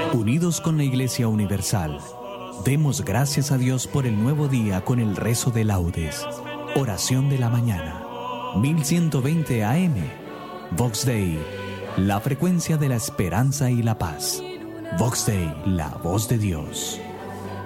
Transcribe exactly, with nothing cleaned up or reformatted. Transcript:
Unidos con la Iglesia Universal, demos gracias a Dios por el nuevo día con el rezo de laudes. Oración de la mañana. mil ciento veinte A M. Vox Dei, la frecuencia de la esperanza y la paz. Vox Dei, la voz de Dios.